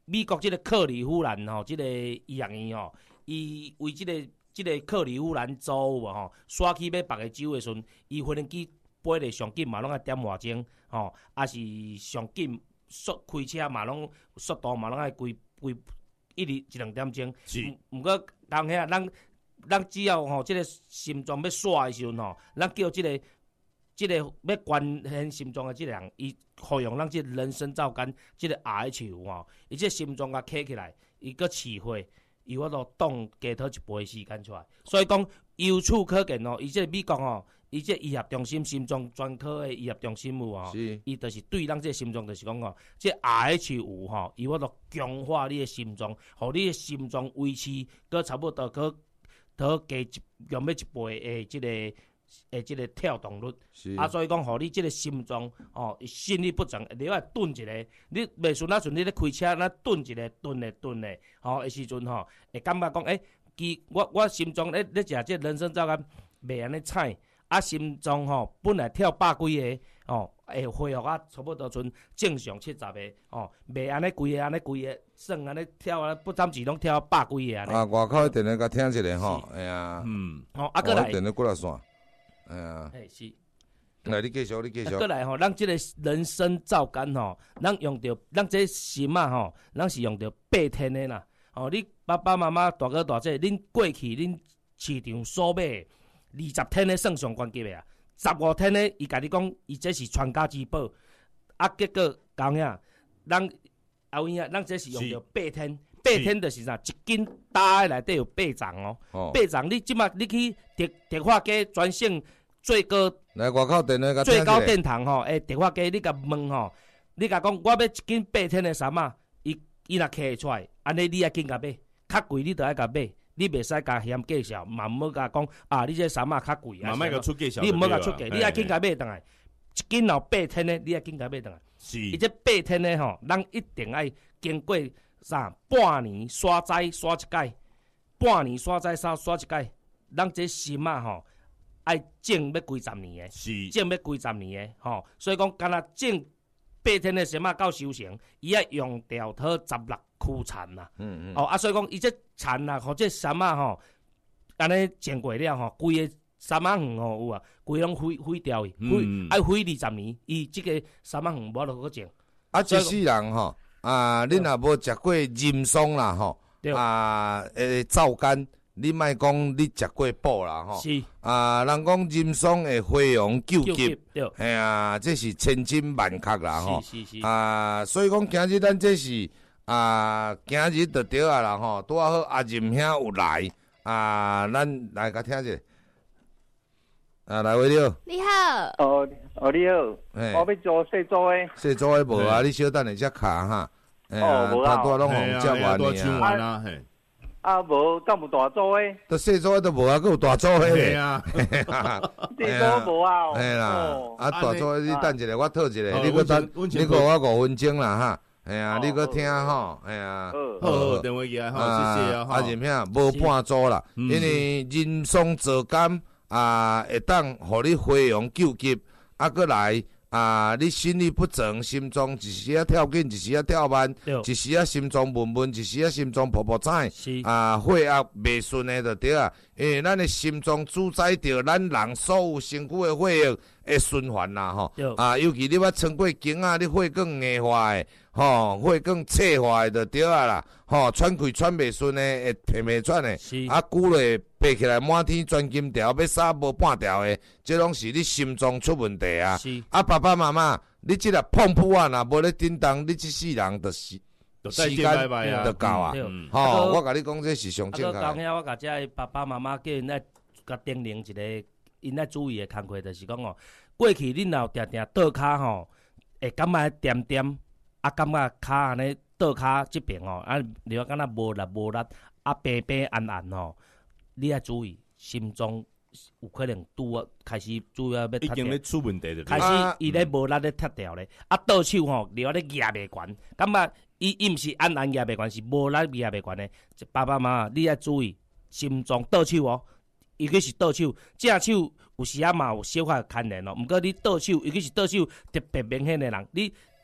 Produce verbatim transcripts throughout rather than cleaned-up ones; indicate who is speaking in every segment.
Speaker 1: 美国这个克里夫兰吼，这个医学院吼，伊为这个这个克里夫兰州有无吼，刷去要别个州的时阵，伊飞行机飞得上紧嘛，拢爱点外钟吼，啊是上紧速开车嘛，拢速度嘛，拢爱规规一日一两点钟。
Speaker 2: 是，
Speaker 1: 毋过当遐咱咱只要吼，这个心脏要煞的时阵吼，咱叫这个这个要关现心脏的这个人，伊服用咱这个人参皂苷这个 R H 有吼，伊这心脏甲起起来，伊个起火。伊我都动加讨一倍时间出来，所以讲由此可见哦，伊这美国哦，伊这医学中心心脏专科的医学中心有哦，伊就是对咱这心脏就是讲哦，这 R H 有吼，伊我都强化你的心脏，互你的心脏维持搁差不多搁搁加一用要一倍的这个诶这个跳动率，啊，所以讲互你这个心脏哦心律不整，你要顿一下，你袂顺那顺你咧开车，那顿一下，顿咧顿咧，吼的时阵吼，会感觉讲诶，其我我心脏咧咧食这人参皂苷袂安尼菜，啊心脏吼本来跳百几个哦，会恢复啊差不多剩正常七十个哦，袂安尼规个安尼规个算安尼跳啊，不暂时拢跳百几个安尼。
Speaker 3: 啊，外口电话甲听一下吼，哎呀，
Speaker 2: 嗯，
Speaker 1: 哦，啊，过来
Speaker 3: 电话过来线。哎呀，
Speaker 1: 哎是，
Speaker 3: 来你继续，你继续。
Speaker 1: 啊，过来吼，咱这个人参皂苷吼，咱用着，咱这心啊吼，咱是用着八天的啦。哦，你爸爸妈妈大哥大姐，恁过去恁市场所买二十天的算上关键的啊，十五天的伊甲你讲，伊这是传家之宝，啊，结果讲呀，咱后影咱这是用着八天。八天就是啥？一斤大的内底有八丛哦，哦八丛你即马你去迪迪化街专线最高
Speaker 3: 来外口电话
Speaker 1: 最高殿堂吼，诶，迪化街你甲问吼，你甲讲我要一斤八天的衫啊，伊伊若摕出来，安尼你也紧甲买，较贵你就爱甲买，你袂使甲嫌介绍，嘛毋好甲讲啊，你这衫啊较贵啊，
Speaker 2: 慢慢甲出介绍，
Speaker 1: 你毋好甲出价，你爱紧甲买倒来，一斤若八天的，你爱紧甲买倒来，
Speaker 2: 是，
Speaker 1: 伊这八天的吼，咱一定爱经过。啥？半年刷灾刷一届，半年刷灾刷刷一届，咱这心啊吼，爱种要几十年的，种要几十年的吼，所以讲，干那种八天的心啊到收成，伊要用掉讨十六枯田呐。嗯嗯。哦啊，所以讲，伊这田啊，或者什啊吼，安尼种过了吼，规个三啊园吼有啊，规拢毁毁掉去，毁爱毁二十年，伊这个三啊园无落去种。
Speaker 3: 啊，一世人吼。啊，恁若无食过人参啦吼，啊，诶，皂苷，你莫讲你食过补啦吼，
Speaker 1: 是
Speaker 3: 啊，人讲人参会飞扬救急，
Speaker 1: 哎
Speaker 3: 呀，这是千真万确啦吼，
Speaker 1: 是是是
Speaker 3: 啊，所以讲今日咱这是啊，今日就对啊啦吼，拄好阿任兄有来啊，咱来甲听者。啊，来位了，
Speaker 4: 你好。
Speaker 5: 哦哦，你好，我要做细组的。
Speaker 3: 细组的无啊，你小等下才卡哈。
Speaker 5: 哦，无啊，
Speaker 3: 大多拢红接完
Speaker 2: 尔啊。
Speaker 5: 啊，无，敢有大组的？
Speaker 3: 都细组的都无啊，佫有大组的。
Speaker 5: 系啊，细组无啊。
Speaker 3: 系啦，啊，大组的你等一下，我套一下，你佫等，你给我五分钟啦哈。哎呀，你佫听吼，哎呀，
Speaker 2: 好好，电话机啊，好，谢谢啊。
Speaker 3: 啊，任兄无半组啦，因为人参皂苷。啊，会当互你飞扬救急，啊，过来啊，你心律不整，心脏一时啊跳紧，一时啊跳慢，一时啊心脏闷闷，一时啊心脏噗噗彩，啊，血压袂顺的就对啊，因为咱的心脏主宰着咱人所有身躯的血液的循环啦，吼，啊，尤其你捌穿过经啊，你血管硬化的，吼，血管脆化的就对啊啦，吼，喘气喘袂顺的，会鼻袂喘的，啊，久咧。爬起来满天钻金条，要撒无半条的，这拢是你心脏出问题啊！啊，爸爸妈妈，你即个碰扑啊，若无咧叮当，你即世人就是时间就到啊！吼，我甲你讲，这是上正确。
Speaker 1: 啊，当下我甲这爸爸妈妈叫因来甲叮咛一个，因来注意的工课，就是讲哦，过去恁若定定倒骹吼，会感觉点点，啊，感觉骹安尼倒骹即边吼，啊，你话敢若无力无力，啊，平平安安吼。你要注意，心脏有可能拄啊开始主要要
Speaker 2: 已经咧出问题了，
Speaker 1: 开始伊咧无力咧脱掉咧，啊倒手吼，你话咧压袂悬，感觉伊伊毋是安安压袂悬，是无力压袂悬咧。爸爸妈妈，你要注意，心脏倒手哦，尤其是倒手，正手有时啊嘛有小可牵连咯。毋过你倒手，尤其是倒手特别明显的人，你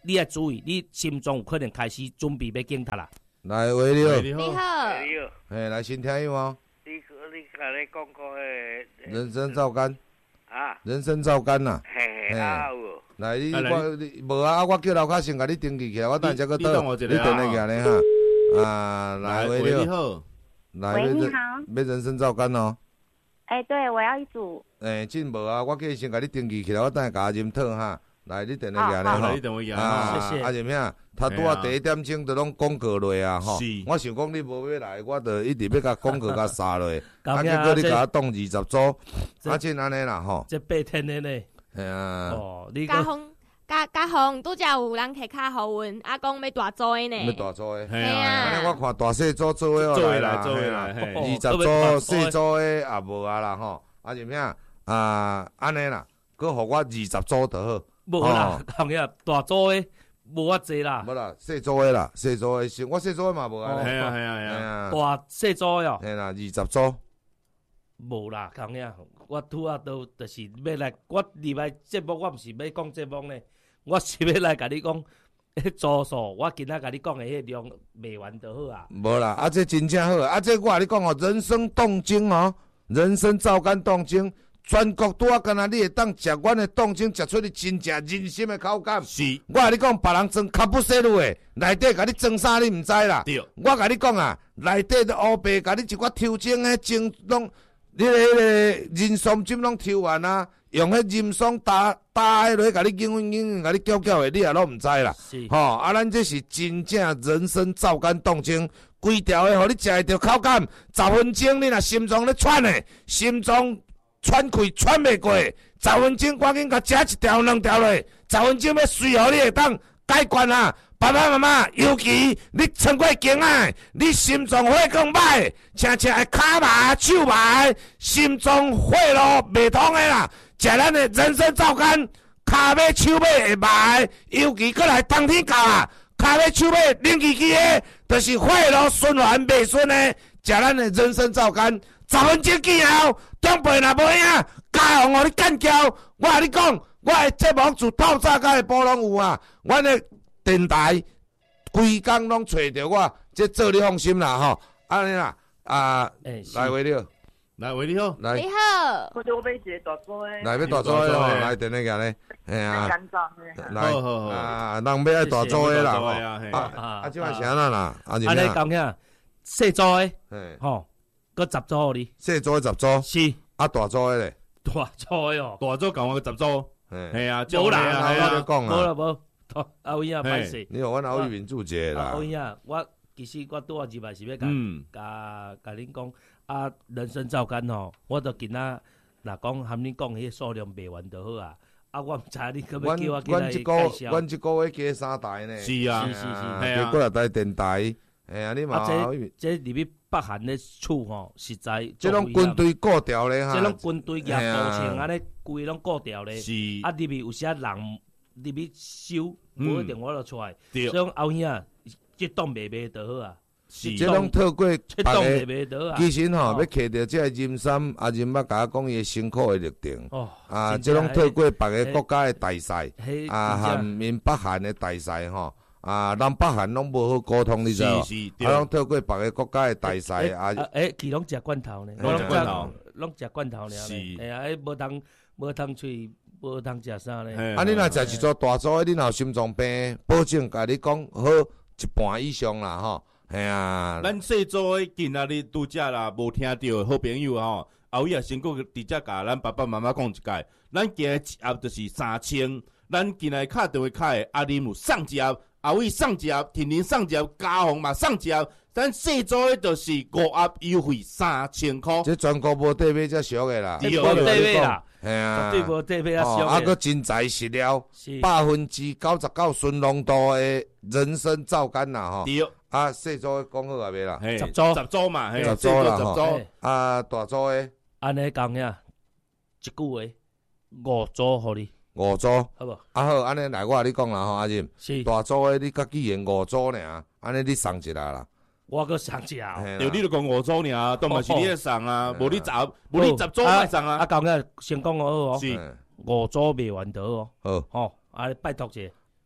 Speaker 1: 你要注意，你心中有可能开始准备要警察啦。
Speaker 3: 来，喂你好，
Speaker 2: 你
Speaker 4: 你好，
Speaker 5: 你好，
Speaker 3: 嘿，来先听有吗？
Speaker 5: 你你甲你讲过诶，
Speaker 3: 人生照干，
Speaker 5: 啊，
Speaker 3: 人生照干呐。
Speaker 5: 嘿嘿啊有，
Speaker 3: 来，你
Speaker 2: 啊来
Speaker 3: 我你无啊，我叫楼骹先甲你登记起来，我等下再
Speaker 2: 你
Speaker 3: 倒，你
Speaker 2: 你等我一下
Speaker 3: 等下起来哈。啊，来，喂
Speaker 2: 喂，你
Speaker 3: 你好，
Speaker 2: 好，
Speaker 3: 来，
Speaker 6: 喂，
Speaker 3: 要人
Speaker 6: 你好。
Speaker 3: 要人生照干哦。
Speaker 6: 哎、对，我要一组。
Speaker 3: 诶，进无啊，我叫伊先甲你登记起来，我等下甲阿任讨哈。来，你等下起来
Speaker 2: 好，来
Speaker 3: 吼
Speaker 2: 你。等我一下
Speaker 3: 啊，
Speaker 1: 谢谢
Speaker 3: 阿任兄，他拄啊第一点钟就拢广告落啊吼
Speaker 2: 是。
Speaker 3: 我想讲你无要来，我就一直要甲广告甲杀落。啊，
Speaker 1: 后
Speaker 3: 结果你
Speaker 1: 这
Speaker 3: 甲我当二十组，
Speaker 1: 这
Speaker 3: 啊，真安尼啦吼。
Speaker 1: 这八天的呢，
Speaker 3: 系啊，
Speaker 1: 哦，你
Speaker 4: 嘉
Speaker 1: 个
Speaker 4: 宏嘉嘉宏拄则有人摕卡互阮，阿公要大组的呢。
Speaker 3: 要大组诶。
Speaker 2: 嘿
Speaker 4: 嘿啊
Speaker 2: 啊，
Speaker 3: 安尼我看大细组做伙
Speaker 2: 做
Speaker 3: 来啦，
Speaker 2: 来做
Speaker 3: 嘿啦
Speaker 2: 来，嘿
Speaker 1: 哦
Speaker 3: 二十组细组诶也无啊啦吼。啊，任兄啊，安尼啦，佮互我二十组就好。
Speaker 1: 无啦，后日大组的无遐济啦，
Speaker 3: 无啦，细组诶啦，细组诶先，我细组诶嘛无安尼。
Speaker 2: 系啊系啊系
Speaker 3: 嘿
Speaker 2: 啊，
Speaker 3: 啊，
Speaker 1: 大细组的哦，
Speaker 3: 嘿啦，二十组。
Speaker 1: 无啦，后日我拄啊都就是要来，我入来节目，我毋是要讲节目呢，我是要来甲你讲，迄组数，我今仔甲你讲的迄量卖完就好啊。
Speaker 3: 无啦，啊，这真正好啊！啊，这我甲你讲哦，人生动经哦，人生照干动经，全国拄啊，干那你会当食阮的动经，食出你真正人心的口感。
Speaker 2: 是，
Speaker 3: 我甲你讲，别人装卡布西路的，内底甲你装啥你毋知啦。
Speaker 2: 对，
Speaker 3: 我甲你讲啊，内底的乌白，甲你一寡抽精的精拢，你个迄个人参针拢抽完啊，用迄人参打打迄落，甲你硬硬硬，甲你搅搅的，你也拢毋知啦。
Speaker 1: 是，
Speaker 3: 吼、啊，咱这是真正人生照干动经，规条的，互你食会着口感。十分钟你若心脏咧喘的，心脏喘气喘袂过，十分钟赶紧甲食一条两条落，十分钟要随互你会当解决啊。爸爸妈妈，尤其你穿过经啊，你心脏血管歹，常常会骹麻、手麻，心脏血路袂通的啦。食咱的人参照干，骹尾手尾会麻的，尤其过来冬天到啊，骹尾手尾冷气气的，就是血路循环袂顺的。食咱的人参照干，十分钟以后，长辈若无影，家红互你干掉。我甲你讲，我的节目自透早到下晡拢有啊，阮的。电台规工拢找着我，这做你放心啦吼。安尼啦，啊，
Speaker 1: 诶，是
Speaker 3: 来为了，
Speaker 2: 来喂，你好，
Speaker 3: 来
Speaker 4: 你好，
Speaker 5: 我就要一个大组诶，
Speaker 3: 来要大组的咯，来电那个咧，嘿啊，
Speaker 5: 干燥诶，
Speaker 3: 来
Speaker 2: 好好好
Speaker 3: 啊，人要爱大组的啦吼。
Speaker 2: 啊，嘿
Speaker 3: 啊
Speaker 1: 啊
Speaker 3: 啊，即摆是安那啦，啊，
Speaker 1: 安尼
Speaker 3: 怎样？
Speaker 1: 讲遐细组的，
Speaker 3: 嘿，
Speaker 1: 吼，搁十组互你，
Speaker 3: 细组的十组，
Speaker 1: 是
Speaker 3: 啊，大组的咧，
Speaker 1: 大组的哦，
Speaker 2: 大组共我十组，
Speaker 3: 嘿，
Speaker 2: 系啊，
Speaker 1: 无啦，
Speaker 2: 系啊，系
Speaker 3: 我
Speaker 2: 啊
Speaker 3: 咧，讲啊，
Speaker 1: 无啦无，阿伟啊，歹势。
Speaker 3: 你互阮后面注解啦
Speaker 1: 阿，伟啊，我其实我拄啊入来是要甲
Speaker 2: 嗯，
Speaker 1: 甲甲恁讲啊，人生照干吼，我都今仔若讲含恁讲迄数量卖完就好啊。啊，我毋知你可要
Speaker 3: 阮
Speaker 1: 叫我进来
Speaker 3: 阮即个
Speaker 1: 介绍。
Speaker 3: 阮即个月加三台呢，
Speaker 2: 是啊
Speaker 1: 是是是
Speaker 2: 嘿啊
Speaker 3: 结过来台电台，嘿啊，你嘛
Speaker 1: 啊，
Speaker 3: 后面
Speaker 1: 这这入去北韩的厝吼，实在
Speaker 3: 即拢军，队固调咧哈，
Speaker 1: 这拢军队也
Speaker 3: 嘿啊
Speaker 1: 步枪安尼规拢顾掉咧。
Speaker 2: 是，
Speaker 1: 啊，入面有些人入去收，无一定我就出来。
Speaker 2: 对
Speaker 1: 所以讲后兄，这档卖卖就好啊，
Speaker 2: 是
Speaker 3: 即拢透过
Speaker 1: 这档卖
Speaker 3: 别个。
Speaker 1: 卖就好啊。
Speaker 3: 其实吼，
Speaker 1: 哦
Speaker 3: 要摕到即个任三，阿任捌甲我讲伊的辛苦的历程。
Speaker 1: 哦，
Speaker 3: 啊，即
Speaker 1: 真正
Speaker 3: 拢透过别个国家的大赛，
Speaker 1: 迄
Speaker 3: 啊，
Speaker 1: 真正
Speaker 3: 含因北韩的大赛吼，啊，咱北韩拢无好沟通，你知道无？
Speaker 2: 是是，
Speaker 3: 啊，
Speaker 2: 对，
Speaker 3: 拢透过别个国家的大赛啊，
Speaker 1: 诶，佢拢食罐头呢，
Speaker 3: 拢
Speaker 2: 食罐头
Speaker 1: 拢食罐头呢。
Speaker 2: 是
Speaker 1: 哎呀，诶，无通无通喙，无通食啥呢？
Speaker 2: 嘿
Speaker 3: 啊，你若食一组大组的，你若有心脏病，保证甲你讲好一半以上啦吼。系啊，
Speaker 2: 咱细组的今仔日拄则啦，无听到的好朋友吼，后尾也先佫直接甲咱爸爸妈妈讲一解，咱今日一盒就是三千，咱今日敲电话敲的阿林有送一盒，后尾送一盒，天天送一盒，家红嘛送一盒，咱细组的就是五盒优惠三千箍。
Speaker 3: 这全国无地买遮俗的啦，
Speaker 2: 对
Speaker 1: 无地买啦，
Speaker 3: 系啊，
Speaker 1: 绝对无地买啊，
Speaker 3: 哦，
Speaker 1: 俗
Speaker 3: 啊，个
Speaker 1: 嘅。
Speaker 3: 真材实料，
Speaker 1: 是
Speaker 3: 百分之九十九纯浓度的人参皂苷啦吼。
Speaker 2: 对，
Speaker 3: 啊，细组讲好啊未啦？
Speaker 2: 嘿
Speaker 1: 十组
Speaker 2: 十组嘛，嘿
Speaker 3: 十组啦吼
Speaker 2: 十组，
Speaker 1: 嘿
Speaker 3: 啊，大组的
Speaker 1: 安尼讲呀，一句话，五组互你，
Speaker 3: 五组，
Speaker 1: 好无？
Speaker 3: 啊好，安尼来我甲你讲啦吼，阿任，
Speaker 1: 是，
Speaker 3: 大组的你甲既然五组尔，安尼你送一下啦。
Speaker 1: 我搁上只啊。
Speaker 3: 嘿啦
Speaker 2: 对，你就讲五组尔，都嘛是你咧送啊，无你十，无你十组
Speaker 1: 啊
Speaker 2: 来送
Speaker 1: 啊，
Speaker 2: 啊，
Speaker 1: 讲个先讲我好哦，
Speaker 2: 是
Speaker 3: 嗯
Speaker 1: 五组卖完得哦，
Speaker 3: 好，
Speaker 1: 吼，啊，拜托者，
Speaker 3: 啊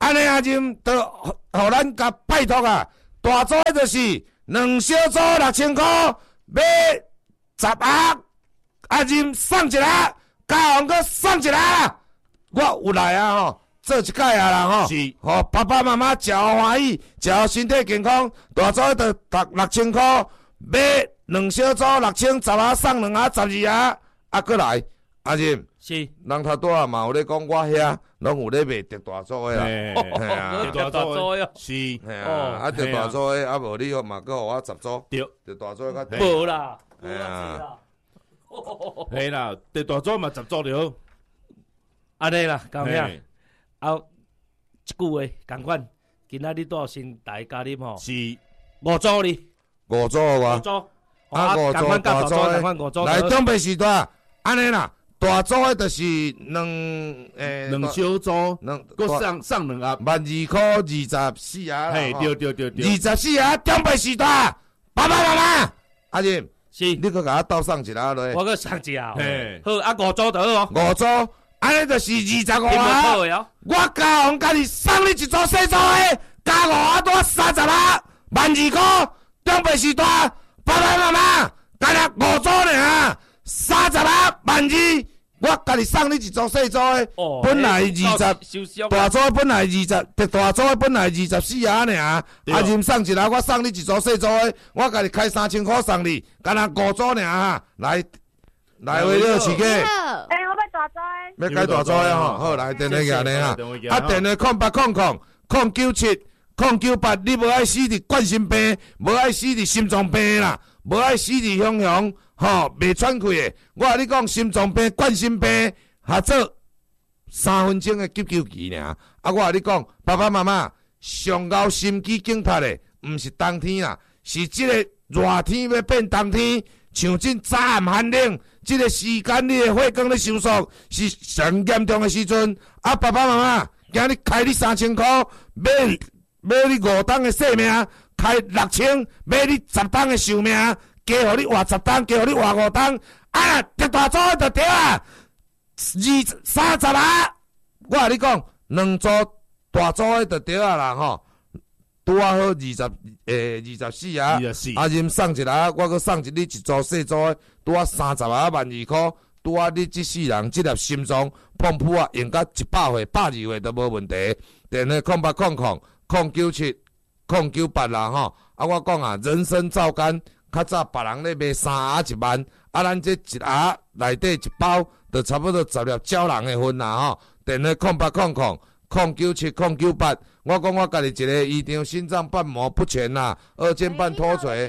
Speaker 3: 安尼阿金都互咱甲拜托啊，大组诶就是两小组六千块，买十盒，阿金送一个，嘉宏阁送一个，我有来啊吼，做一届啊啦吼，
Speaker 2: 是，
Speaker 3: 吼爸爸妈妈食好欢喜，食好身体健康，大组诶就六六千块，买两小组六千，十盒送两盒，十二盒，啊过来，阿金。
Speaker 1: 是，
Speaker 3: 人头拄啊嘛有咧讲，我遐拢有咧卖特大组诶啦，
Speaker 2: 嘿
Speaker 3: 嘿啊，
Speaker 1: 特大组诶，
Speaker 2: 是，
Speaker 3: 嘿啊，啊特大组诶，啊无你嘛搁互我十组，
Speaker 2: 对，
Speaker 3: 特大组较低，
Speaker 1: 无啦，
Speaker 3: 嘿啊，
Speaker 2: 嘿啦，特大组嘛十组了，
Speaker 1: 安尼啦，讲咩？
Speaker 2: 嘿
Speaker 1: 啊，一句话共款，今仔日到新台嘉啉吼，
Speaker 2: 是，
Speaker 1: 五组哩，
Speaker 3: 五组我
Speaker 1: 五，组，
Speaker 3: 啊五组
Speaker 1: 共款
Speaker 3: 大组
Speaker 1: 甲大组，共款五组，
Speaker 3: 来中北时段，安尼啦，大组诶就是两诶
Speaker 2: 两小组，
Speaker 3: 两
Speaker 2: 搁送送两盒，
Speaker 3: 万二块二十四啊，
Speaker 2: 嘿，对对对对，
Speaker 3: 二十四啊，中北时段，爸爸妈妈，阿仁，
Speaker 1: 是，
Speaker 3: 你搁甲我斗送一下落，
Speaker 1: 我搁送一下，
Speaker 2: 嘿，
Speaker 1: 好，啊五组就好哦，
Speaker 3: 五组，安尼就是二十五
Speaker 1: 你
Speaker 3: 啊。
Speaker 1: 好诶哦，
Speaker 3: 我嘉宏家己送你一组细组的，加五啊多三十啊，万二块，中北时段，爸爸妈妈，干若五组尔，三十啊，万二，我家己送你一组细组的，
Speaker 1: 哦，
Speaker 3: 本来二十，
Speaker 1: 收收
Speaker 3: 大组的本来二十，特大组的本来二十四啊尔，啊任送一下，我送你一组细组的，我家己开三千块送你，干若五组尔哈，来来为了饲鸡。
Speaker 6: 哎，我要大组诶。
Speaker 3: 要改大组诶吼，好来电话举咧哈，啊电话空八空空空九七空九八，你无爱死伫冠心病，无爱死伫心脏病啦，无爱死伫雄雄吼袂喘气诶。我甲你讲，心脏病、冠心病，合做三分钟诶急救期尔。啊，我甲你讲，爸爸妈妈上高心肌梗塞诶，毋是冬天啦，是即个热天要变冬天。像这早暗寒冷，这个时间你的血管咧收缩是上严重的时阵。啊，爸爸妈妈，今日开你三千块，买买你五档的性命，开六千，买你十档的寿命，加互你活十档，加互你活五档。啊，特大组就对啊，二三十啊，我甲你讲，两组大组的就对啊啦吼。拄啊好二十诶二十四啊，阿任送一个，我搁送一你一组细组的，拄啊三十啊万二块，拄啊你即世人即粒心脏pomp啊用到一百岁、百二岁都无问题。电话空八空空空九七空九八啦吼，啊我讲啊，人参皂苷，较早别人咧卖三盒一万，啊咱这一盒内底一包，就差不多十粒鸟人的份啦吼。电话空八空空空九七空九八。我讲我家己一个胰肠心脏瓣膜不全呐，二尖瓣脱垂。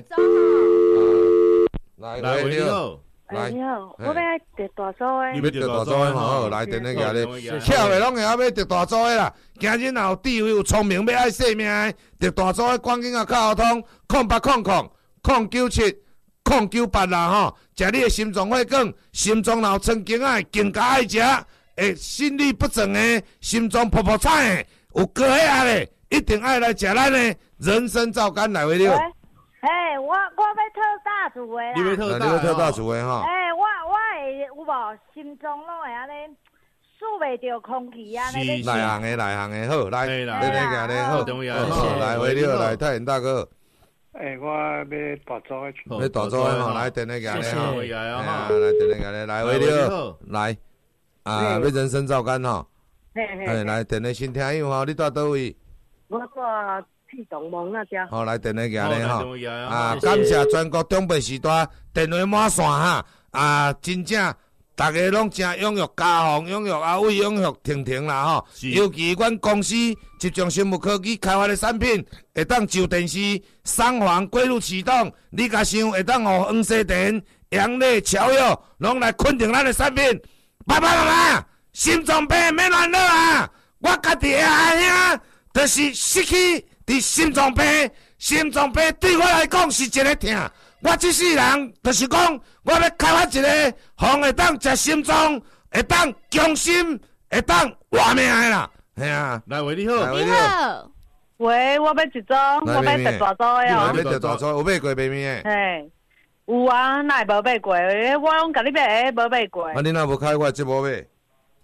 Speaker 3: 来，
Speaker 2: 来，你好，
Speaker 6: 来，你好，我要特大组诶。
Speaker 2: 你
Speaker 3: 要特大组诶吼，来电话举咧，巧诶拢会晓买特大组诶啦。今日若有智慧有聪明，要爱性命诶，特大组诶赶紧啊较好通，空八空空空九七空九八啦吼。食你诶心脏血管，心脏若有曾经啊，更加爱食，会心律不正诶，心脏噗噗惨诶。有高血压嘞，一定爱来食咱的人参皂苷来为了。
Speaker 6: 哎，我我要特大组的啦。
Speaker 2: 你要特大，
Speaker 3: 你要特大组的哈。
Speaker 6: 哎，我我会有无心脏拢会安尼数袂着空气啊？
Speaker 2: 是
Speaker 3: 内行的内行的好，来，
Speaker 2: 啦，
Speaker 3: 你那个咧好，好来为了来太远大哥。
Speaker 5: 哎，我要大组的，
Speaker 3: 要大组的吼，来电那个咧哈，
Speaker 2: 啊，
Speaker 3: 来电那个咧来为了来啊，要人参皂苷吼。哎，来电话先听友吼，你住倒位？
Speaker 6: 我住屁洞门那只。
Speaker 3: 好，来电话举咧吼。啊，感谢全国中北时段电话满线哈。啊，真正大家拢真踊跃，嘉宏踊跃，阿伟踊跃，婷婷啦吼。尤其阮公司集中生物科技开发的产品，会当就电视、双黄规律启动，你甲想会当互黄西田、杨丽、乔友拢来肯定咱的产品。爸爸妈妈。心脏病免乱恼啊！我家己的阿兄，就是失去伫心脏病。心脏病对我来讲是一个痛。我这世人就是讲，我要开发一个，互会当食心脏，会当强心，会当活命的啦。系啊，
Speaker 2: 来喂你好，
Speaker 4: 你好，
Speaker 6: 喂，我要一组，我要特大组的哦。
Speaker 3: 要特大组，有买过买面诶？
Speaker 6: 嘿，有啊，哪会无买过？我拢甲你买，无买过。
Speaker 3: 啊，你哪无开我节目买？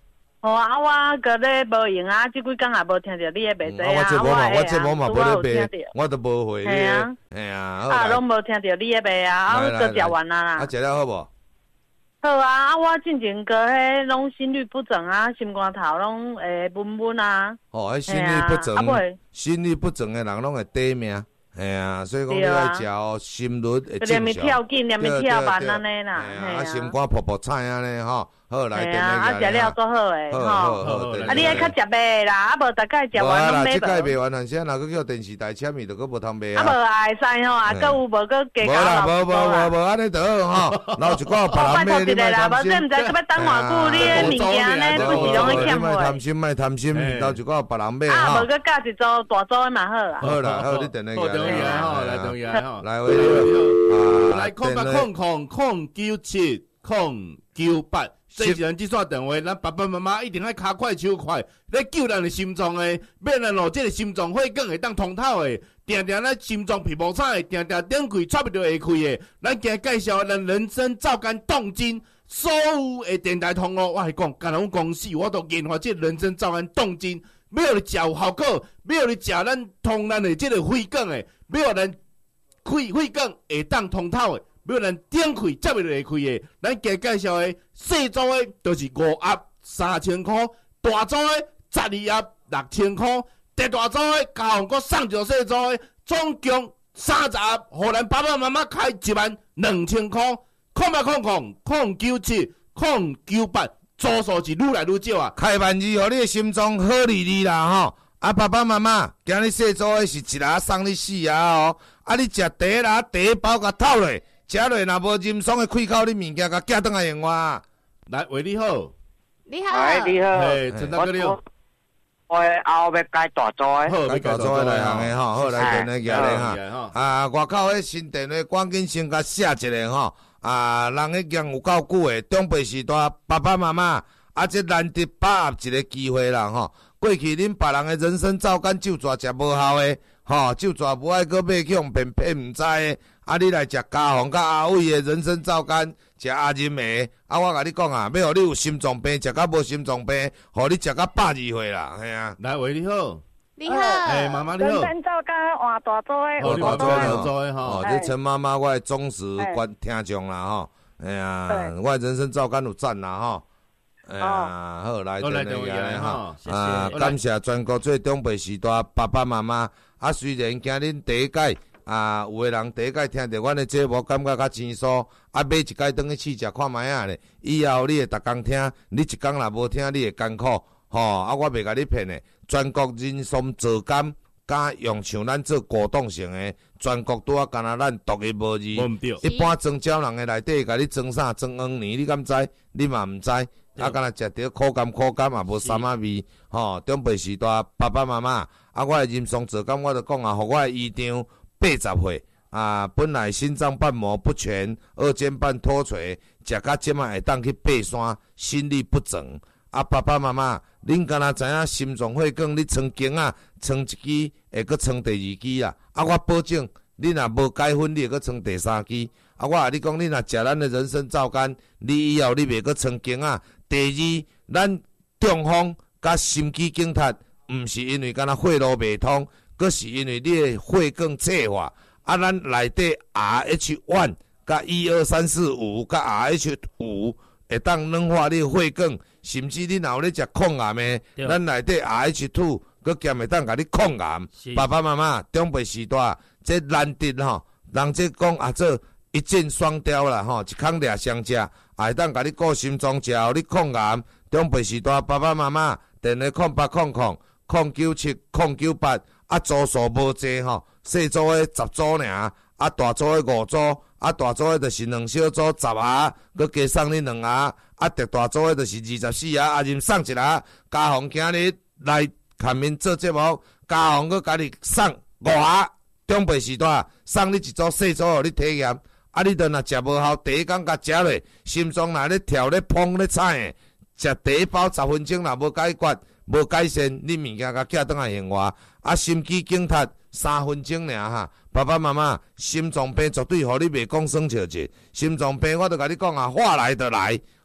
Speaker 7: 哦啊，我个咧无用啊，即几工也无听着你诶袂济啊。
Speaker 3: 我这无嘛，我这无嘛无咧卖，我都无回你。
Speaker 7: 系啊，
Speaker 3: 系啊。
Speaker 7: 啊，拢无听着你诶卖啊，啊，都食完啦啦。
Speaker 3: 啊，食了好无？
Speaker 7: 好啊，啊，我进前个迄拢心律不整啊，心肝头拢会闷闷啊。
Speaker 3: 哦，迄心律不整，心律不整诶人拢会短命。系啊，所以讲你爱食哦，心率会正常。
Speaker 7: 连咪跳紧，连咪跳慢安尼啦。
Speaker 3: 系啊，啊心肝噗噗菜安尼吼，好来。
Speaker 7: 系啊，啊食了做好诶，吼。
Speaker 3: 好好。
Speaker 7: 啊，你爱较食卖啦，啊无逐摆食完拢买无。
Speaker 3: 即摆卖完，但是若佫叫电视台签伊，就佫无通卖啊。
Speaker 7: 啊无也会使吼，啊，佫有无佫加
Speaker 3: 价。无啦，无无无无安尼就好吼，留一寡别人买，你莫
Speaker 7: 啦，无这毋知佫要等偌久，你诶物件呢，不是拢会欠货。
Speaker 3: 莫贪心，莫贪心，留一寡别人买吼。
Speaker 7: 啊，无佫教一组大组诶嘛好啊。
Speaker 3: 好啦，好，你等下
Speaker 2: 来。
Speaker 3: 来，喂，啊，
Speaker 2: 来空八空空空九七空九八，这一人这线电话，咱爸爸妈妈一定爱骹快手快，来救咱的心脏的，免咱咯，这个心脏血管会当通透的，定定咱心脏皮肤差的，定定点开插不着会开的，咱今日介绍咱人参皂苷冻精，所有的电台通路，我系讲，甲人讲死，我都研发这人参皂苷冻精，要你食有效果，要你食咱通咱的这个血管的，要咱。开血管会当通透的，要咱点开才会会开的。咱今介绍的细组的，就是五盒三千块；大组的十二盒六千块；第大组的加上个送着细组的，总共三十盒，互咱爸爸妈妈开一万两千块。空八空空空九七空九八，组数是愈来愈少啊！
Speaker 3: 开万字，互你的心脏好利利啦吼！啊，爸爸妈妈，今日细组的是一盒送你四盒哦。啊！你食第一盒第一包甲透落，食落若无任爽的开口，你物件甲寄转来用我。
Speaker 2: 来，喂，你好，
Speaker 4: 你好，
Speaker 5: 哎，你好，
Speaker 2: 哎，陈大哥你好。
Speaker 5: 我后要改大组的，
Speaker 3: 好，改大组的来行的吼，好来电话寄来哈。啊，外口迄新电话，赶紧先甲写一个吼。啊，人迄讲有够久的，中北时代爸爸妈妈，啊，这难得把握一个机会啦吼。过去恁别人的人参皂苷就抓食无效的。吼，就抓不爱搁买去用骗骗毋知的，啊！你来食家宏甲阿伟的人参皂苷，食阿仁的，啊！我甲你讲啊，要互你有心脏病，食甲无心脏病，互你食甲百二岁啦，系啊。
Speaker 2: 来，喂，你好，
Speaker 4: 你好，
Speaker 2: 哎，妈妈你好。
Speaker 6: 人参皂苷换大组的，
Speaker 2: 换大组大组的吼。
Speaker 3: 哦，这陈妈妈我的忠实观听众啦吼，哎呀，我的人参皂苷有赞啦吼。哎呀，好来，
Speaker 2: 好来，等
Speaker 3: 来
Speaker 2: 哈，
Speaker 3: 啊，感谢全国最中北时代爸爸妈妈。啊，虽然今恁第一届啊，有个人第一届听着阮的节目，感觉较生疏，啊，买一届当去试食看卖啊咧。以后你会逐工听，你一工若无听，你会艰苦吼。啊，我袂甲你骗的，全国人参皂苷，甲用像咱做果冻型的，全国拄啊，敢若咱独一无二。一般装胶人的内底，甲你装啥？装黄泥，你敢知？你嘛毋知？啊，敢若食着口感口感也无啥物味，吼！中北时代爸爸妈妈，啊，我的人参皂苷，我就讲啊，互我的姨丈八十岁，啊，本来心脏瓣膜不全，二尖瓣脱垂，食到即摆会当去爬山，心律不整。啊，爸爸妈妈，恁敢若知影心脏血管，你装经啊，装一支会阁装第二支啦。啊，我保证，你若无改分，你会阁装第三支。啊，我甲你讲，你若食咱的人参皂苷，你以后你袂阁装经啊。第二，咱中风甲心肌梗塞，毋是因为敢若血路袂通，阁是因为你的血管脆化。啊，咱内底 R H 一 甲一二三四五甲 R H 五会当软化你的血管，甚至你若有咧食抗癌的，咱内底 R H 二 阁兼会当甲你抗癌。爸爸妈妈，中辈时代，这难得吼，人这讲啊做一箭双雕啦吼，一空掠双只。会当甲你顾心脏，食互你抗癌。中辈时代爸爸妈妈，电话空八空空空九七空九八，啊组数无济吼，细组的十组尔，啊大组的五组，啊大组的就是两小组十盒，佮加送你两盒，啊特大组的就是二十四盒，啊任送一盒。家宏今日来前面做节目，家宏佮甲你送五盒。中辈时代送你一组细组，互你体验。啊！你著若食无效，第一工甲食落，心脏若咧跳咧砰咧踩诶，食第一包十分钟若无解决、无改善，你物件甲寄倒来用我。啊，心肌梗塞三分钟尔哈，爸爸妈妈，心脏病绝对互你袂讲耍笑者。心脏病我著甲你讲啊，话来就来，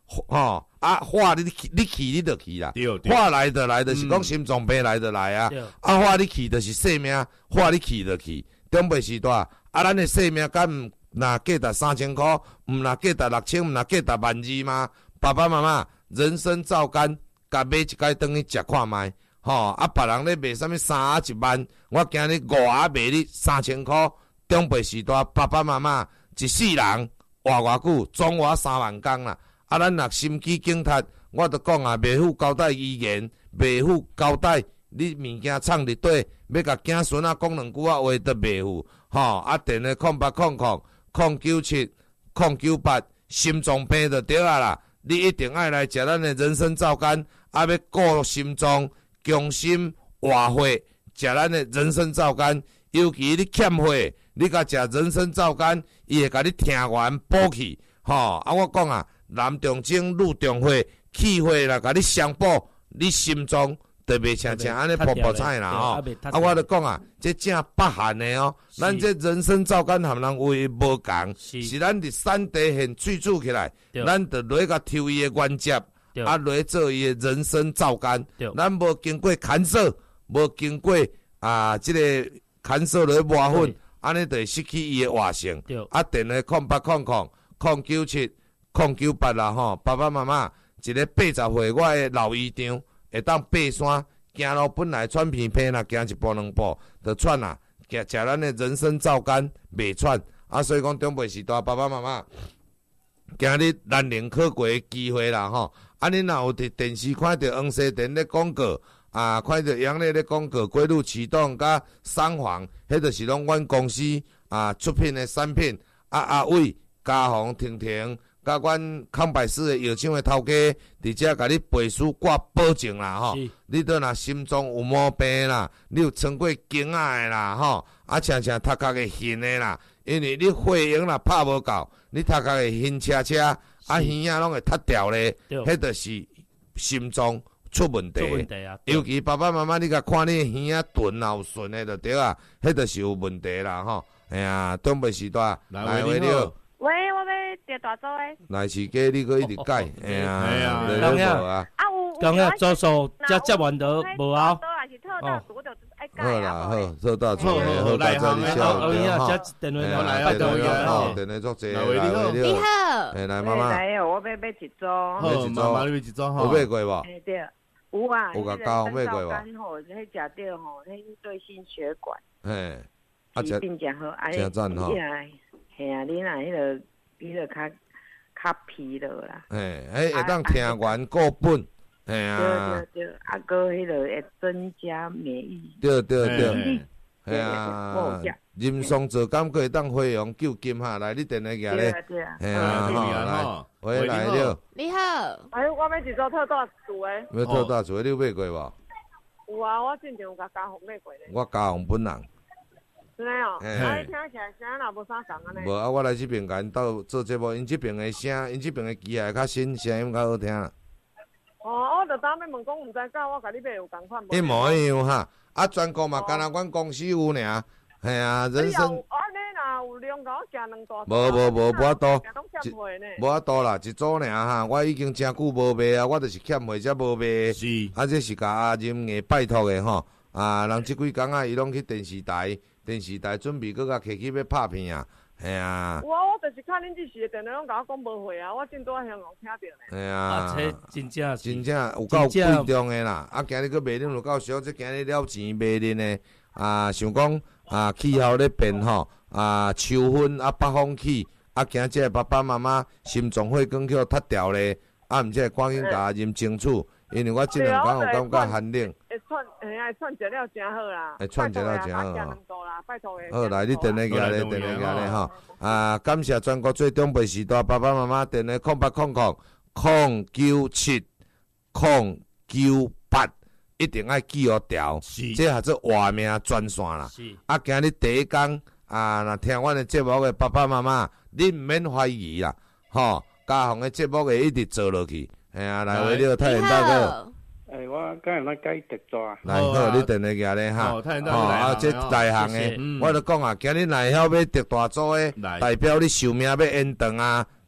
Speaker 3: 吼啊化你去你去你就去啦，化来就来就是讲心脏病来就来啊，啊化你去就是性命，化你去就去。中辈时代啊，咱的性命敢毋若价值三千箍，毋若价值六千，毋若价值万二吗？爸爸妈妈，人参皂苷，甲买一摆转去食看卖，吼啊别人咧卖啥物三盒一万，我今日五盒卖你三千箍。中辈时代爸爸妈妈一世人活偌久，总活三万工啦。啊，咱若心肌梗塌，我著讲啊，袂付交代遗言，袂付交代你物件藏伫底，要甲囝孙仔讲两句啊话都袂付，吼啊，电话空八空空空九七空九八，心脏病就对啊啦。你一定爱来食咱的人参皂苷，啊，要顾心脏、强心、活血，食咱的人参皂苷，尤其你欠血，你甲食人参皂苷，伊会甲你听完补气，吼啊，我讲啊。男重症，女重血，气血啦，甲你相补，你心脏就袂像像安尼破破菜啦吼。啊，我著讲啊，这正北汉的哦，咱这人参皂苷含人为无共，是咱伫山地现萃取起来，咱著落甲抽伊的原汁，啊落做伊的人参皂苷，咱无经过砍色，无经过啊，即、这个砍色落磨粉，安尼就会失去伊的活性。啊，电话空八空空空九七。空九八啦吼，爸爸妈妈，一个八十岁我的老姨丈会当爬山，行路本来喘鼻鼻啦，行一步两步就喘啦，食食咱的人参皂苷袂喘，啊，所以讲中辈时代爸爸妈妈，今日难能可贵的机会啦吼，啊，恁若有伫电视看到黄西田咧广告，啊，看到杨丽咧广告，规律启动甲三黄，迄就是拢阮公司啊出品的产品，啊阿伟、嘉宏、婷婷。甲阮康百斯的药厂的头家，伫遮甲你背书挂保证啦吼。你倒若心脏有毛病啦，你有穿过经仔的啦吼，啊常常头壳会晕的啦，因为你血液若拍无够，你头壳会晕车车，啊耳仔拢会塌掉咧，迄就是心脏出问题。出问题啊！尤其爸爸妈妈，你甲看你耳仔钝啊有顺的就对啊，迄就是有问题啦吼。哎呀，东北时代来回了。
Speaker 6: 喂，我要调大组诶。
Speaker 3: 来饲鸡，你搁一直改，哎呀，
Speaker 1: 讲
Speaker 3: 呀，
Speaker 6: 啊有，
Speaker 1: 讲呀，做数接接完得无啊？
Speaker 3: 好啦，好，做到处，好，大家你笑，
Speaker 1: 后面啊，接电话过来，拜托
Speaker 3: 呀，电话作者，来，
Speaker 4: 你好，
Speaker 3: 哎，来妈妈，
Speaker 6: 来哦，我要买一组，
Speaker 3: 买一组，
Speaker 2: 妈妈你买一组哈，
Speaker 3: 有买过无？
Speaker 6: 哎对，有啊，
Speaker 3: 有甲教买过无？
Speaker 6: 吼，迄食着吼，迄对心血管，
Speaker 3: 哎，
Speaker 6: 啊，真真好，
Speaker 3: 真赞吼。
Speaker 6: 嘿啊，你若迄个，比个较较疲劳啦。
Speaker 3: 嘿，迄会当听完固本，嘿啊。
Speaker 6: 对对对，啊，搁迄个会增加免疫。
Speaker 3: 对对对，嘿啊。人松皂苷搁会当飞扬救金哈，来你电话举咧。
Speaker 6: 对啊。
Speaker 3: 嘿啊，吼来，喂来了。
Speaker 4: 你好。
Speaker 7: 哎，我要一组特大厝诶。
Speaker 3: 要特大厝，你有买过无？
Speaker 7: 有啊，我之前有甲家宏买过咧。
Speaker 3: 我家宏本人。
Speaker 7: 真诶哦，啊！你听起来声若无啥共安尼。
Speaker 3: 无啊，我来这边甲因斗做节目，因这边的声，因这边的机械较新，声音较好听啦。
Speaker 7: 哦，我著当要问讲，毋知甲我甲你买有共款无？
Speaker 3: 一模一样哈，啊，全国嘛，干那阮公司有尔，系啊，人参。
Speaker 7: 安尼若有量，甲我寄两大。
Speaker 3: 无无无，无法度，
Speaker 7: 一
Speaker 3: 无法度啦，一组尔哈，我已经真久无卖啊，我就是欠货才无卖。
Speaker 2: 是，
Speaker 3: 啊，这是甲阿任个拜托的吼，啊，人即几工啊，伊拢去电视台。电视台准备搁甲客去要拍片啊，系啊。
Speaker 7: 有啊，我就是看恁即时的电话拢甲我讲无货啊，我真多向讲听到咧。
Speaker 3: 系啊，
Speaker 1: 啊，这真正
Speaker 3: 真正有够贵重的啦。啊，今日搁卖恁有够俗，这今日了钱卖恁的啊，想讲啊，气候咧变吼啊，秋分啊，北风起啊，惊这爸爸妈妈心脏血管去塌掉咧，啊，毋则赶紧甲啉清楚。因为我这两天有感觉寒冷，
Speaker 7: 会串，哎，会串食了真好啦，
Speaker 3: 会串食了真好
Speaker 7: 啦，拜托诶。
Speaker 3: 好，来你电话举咧，电话举咧吼，啊，感谢全国最长辈时代爸爸妈妈电话空八空空空九七空九八，一定要记好条，这还是活命专线啦。啊，今日第一工啊，若听阮的节目的爸爸妈妈，你毋免怀疑啦，吼，家宏的节目会一直做落去。哎呀，来为了太阳大哥，
Speaker 5: 哎，我今日来解特抓。
Speaker 3: 来好，你电话举咧哈。
Speaker 2: 哦，太阳大哥来。
Speaker 3: 啊，这内行的，我著讲啊，今日若晓要得大组的，代表你寿命要延长啊。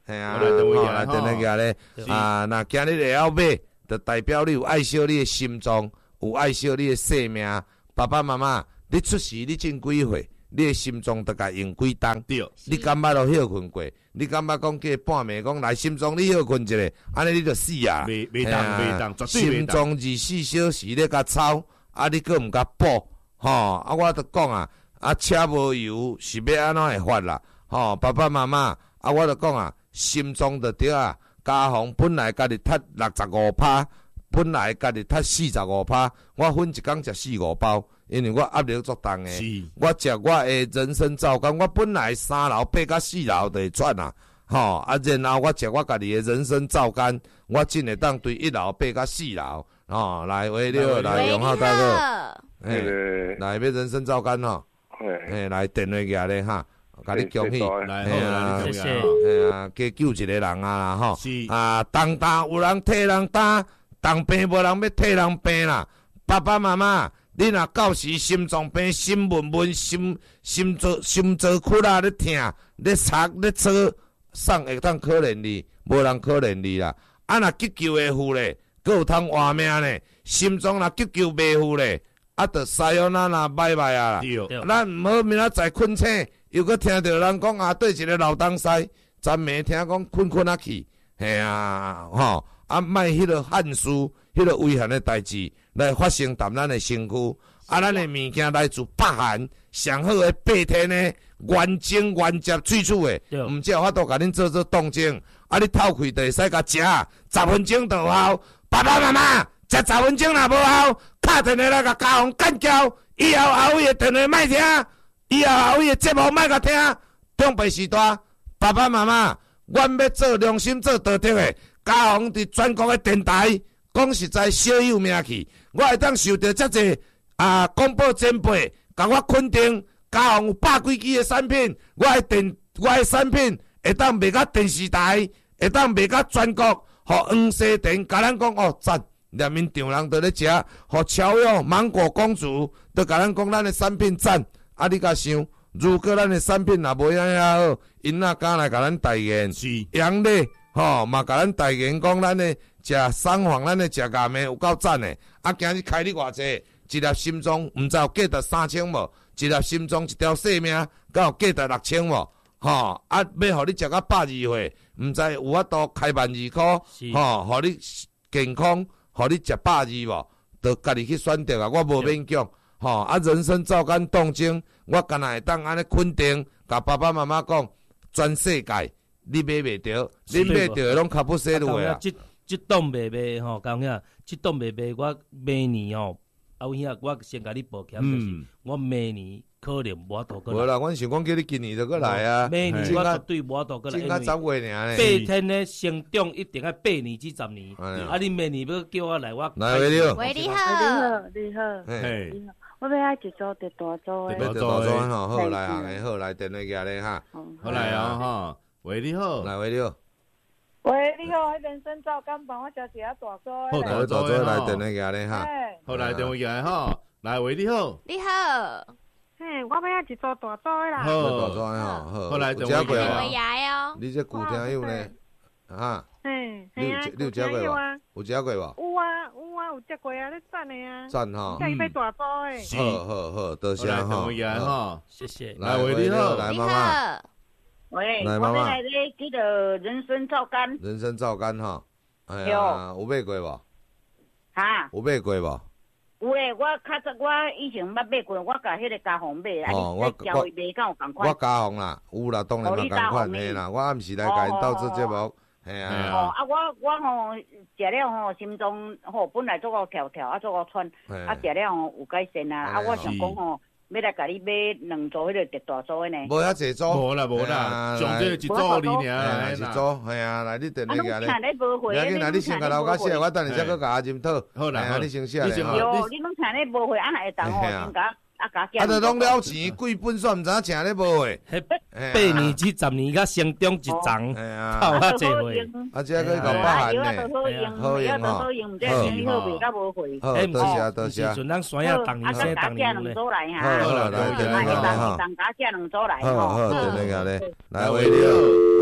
Speaker 3: 嘿啊，
Speaker 2: 来电话
Speaker 3: 来电话举咧啊！那今日会晓买，就代表你有爱惜你的心脏，有爱惜你的性命。爸爸妈妈，你出世你种几岁？你的心脏得甲用几档？
Speaker 2: 对，
Speaker 3: 你感觉都休困过？你感觉讲计半暝讲来心脏你休困一下，安尼你就死啊！
Speaker 2: 袂袂当袂当，绝对
Speaker 3: 心脏二十四小时咧甲操，啊你佫毋甲补，吼啊我著讲啊，啊车无油是要安怎会发啦？吼爸爸妈妈，啊我著讲啊，心脏著对啊，家phòng本来家己踢六十五趴，本来家己踢四十五趴，我分一工食四五包。因为我压力足重诶，我食我诶人参皂苷，我本来三楼爬到四楼就会喘啊，吼啊，然后我食我家己诶人参皂苷，我真会当对一楼爬到四楼，吼，来维六来永浩大哥，
Speaker 5: 嘿，
Speaker 3: 来要人参皂苷吼，嘿，来电话举咧哈，甲你恭喜，
Speaker 2: 来
Speaker 3: 啊，
Speaker 1: 谢谢，
Speaker 3: 嘿啊，加救一个人啊啦吼，啊，当当有人替人担，当病无人要替人病啦，爸爸妈妈。你若到时心脏病、心闷闷、心心做心做窟啦，咧疼、咧擦、咧搓，送会当可怜你，无人可怜你啦。啊，若急救会赴咧，佫有通活命咧。心脏若急救袂赴咧，啊，着西欧那那拜拜啊啦。咱毋好明仔载困醒，又佫听着人讲啊，对一个老东西，昨暝听讲困困啊去，嘿啊，吼，啊，莫迄落憾事，迄落危险的代志。来发生伫咱的身躯，啊，咱的物件来自北韩上好的八天的原精原接萃取的，毋只有法度甲恁做做动静，啊，你透开就会使甲食，十分钟就有效。爸爸妈妈食十分钟若无效，敲电话来甲家访干叫，以后后尾的电话莫听，以后后尾的节目莫甲听，长辈时代，爸爸妈妈，阮要做良心做道德的，家访伫全国的电台。讲实在，小有名气，我会当受到遮济啊广播前辈，甲我肯定，家访有百几支的产品，我的电，我的产品会当卖到电视台，会当卖到全国，互黄西店，甲咱讲哦赞，连面场人都咧食，互超越芒果公主，都甲咱讲咱的产品赞，啊你甲想，如果咱的产品若无遐遐好，因哪敢来甲咱代言？是杨丽吼嘛，甲咱代言讲咱的。食送房咱的食咸的有够赞的，啊！今日开你偌济，一粒心脏毋知有价值三千无？一粒心脏一条性命，敢有价值六千无？吼！啊，要互你食到百二岁，毋知有法度开万二箍，吼，互你健康，互你食百二无？着家己去选择啊！我无勉强，吼！啊，人生照干动静，我干那会当安尼肯定，甲爸爸妈妈讲，全世界你买袂着，你买着拢卡不西路的啊！
Speaker 1: 即档卖卖吼，讲遐，即档卖卖，我明年吼，后遐我先甲你保险，就是我明年可能无法度过来。
Speaker 3: 无啦，阮想讲叫你今年就过来啊。
Speaker 1: 明年我绝对无法度过来。
Speaker 3: 今仔十月尔呢。
Speaker 1: 八天的成长一定要八年至十年。啊，你明年要叫我来，我
Speaker 3: 来维你好，
Speaker 4: 喂你好，
Speaker 7: 你好，
Speaker 2: 嘿，
Speaker 7: 你好，我要一组特大组的。
Speaker 3: 特大组吼，好来行的，好来电话举咧哈。
Speaker 2: 好来啊哈，喂你好，
Speaker 3: 来维你好。
Speaker 6: 喂，你好，迄人参皂苷帮我食一下大组
Speaker 2: 好
Speaker 3: 大组来电话举咧哈。
Speaker 2: 好来电话举哈，来喂你好，
Speaker 4: 你好，
Speaker 6: 嘿，我要一组大组的啦。
Speaker 3: 好，大组的吼，好。
Speaker 2: 好来电话举
Speaker 4: 哦。
Speaker 3: 你这古听友呢？哈？
Speaker 6: 嘿，
Speaker 3: 你有你有食过无？有食过无？
Speaker 6: 有啊，有啊，有食过啊，你赞的啊。
Speaker 3: 赞吼。
Speaker 6: 叫伊买大组的。
Speaker 3: 好好好，多谢哈。
Speaker 2: 来电话举哈，
Speaker 1: 谢谢。
Speaker 2: 来喂你好，
Speaker 3: 来妈妈。
Speaker 8: 喂，
Speaker 3: 来妈妈，
Speaker 8: 我来咧记个人参皂苷。
Speaker 3: 人参皂苷吼，哎呀，有买过无？
Speaker 8: 哈？
Speaker 3: 有买过无？
Speaker 8: 有诶，我较早我以前捌买过，我甲迄个家访买，啊，你交伊卖敢有共款？
Speaker 3: 我家访啦，有啦，当然嘛共款嘿啦，我暗时来甲因斗做节目，嘿啊。
Speaker 8: 哦，啊，我我吼食了吼，心脏吼本来做个跳跳，啊做个喘，啊食了吼有改善啊，啊我想讲吼。要来甲你买两组迄个特大组的呢？
Speaker 3: 无遐济组，
Speaker 2: 无啦无啦，上这一组你尔，
Speaker 3: 一组，系啊，来你电话
Speaker 8: 来。啊，你无回，
Speaker 3: 你来你先甲老家写，我等下再搁甲阿金讨。
Speaker 2: 好啦，
Speaker 3: 你先写咧。
Speaker 8: 哟，你拢请你无回，啊会当哦，先甲啊甲
Speaker 3: 啊，着拢了钱，贵本煞毋知影请你无回。
Speaker 1: 八年至十年，甲成长一丛，
Speaker 3: 靠
Speaker 1: 较济回。
Speaker 3: 啊，这个搞八汉呢，
Speaker 8: 好用哦，好用，毋知生好袂甲无回。
Speaker 3: 好，多谢多谢。
Speaker 1: 时阵咱山下当年生当年咧。
Speaker 3: 好啦，来电话来哈。
Speaker 8: 当家姐两组来吼。
Speaker 3: 好好，电话来，来喂你好，啊。